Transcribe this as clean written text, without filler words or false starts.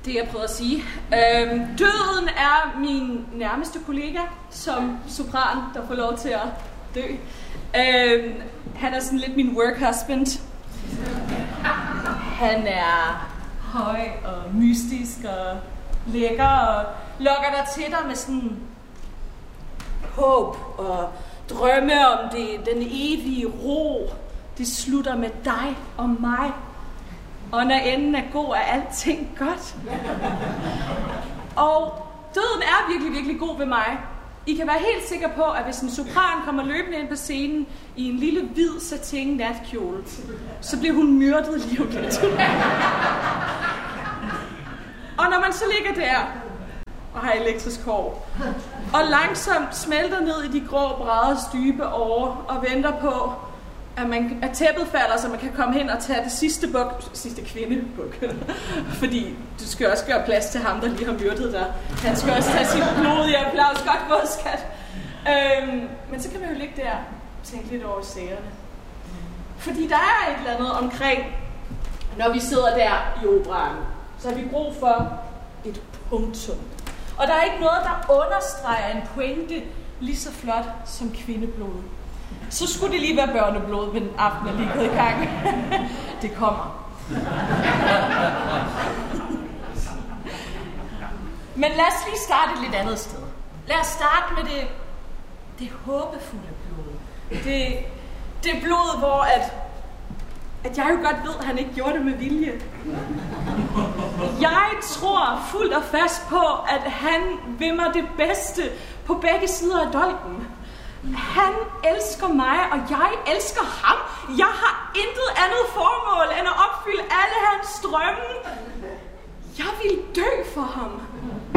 det, jeg prøvede at sige. Døden er min nærmeste kollega som sopran, der får lov til at dø. Han er sådan lidt min work husband. Han er høj og mystisk og lækker og lokker dig til dig med sådan håb og drømme om den evige ro. Det slutter med dig og mig. Og når enden er god, er alting godt. Og døden er virkelig, virkelig god ved mig. I kan være helt sikre på, at hvis en sopran kommer løbende ind på scenen i en lille hvid satin natkjole, så bliver hun myrdet lige om lidt. Og når man så ligger der og har elektrisk hår, og langsomt smelter ned i de grå brædders dybe åre og venter på, at tæppet falder, så man kan komme hen og tage det sidste kvindebuk. Fordi du skal også gøre plads til ham, der lige har myrdet dig. Han skal også tage sin blodige applaus. Godt gået, skat. Men så kan man jo ligge der og tænke lidt over sagerne. Fordi der er et eller andet omkring, når vi sidder der i operaen, så har vi brug for et punktum. Og der er ikke noget, der understreger en pointe lige så flot som kvindeblod. Så skulle det lige være børneblod, men aftenen er lige gået i gang. Det kommer. Men lad os lige starte et lidt andet sted. Lad os starte med det håbefulde blod. Det blod, hvor at jeg jo godt ved, at han ikke gjorde det med vilje. Jeg tror fuldt og fast på, at han vil mig det bedste på begge sider af dolken. Han elsker mig, og jeg elsker ham. Jeg har intet andet formål, end at opfylde alle hans drømme. Jeg vil dø for ham.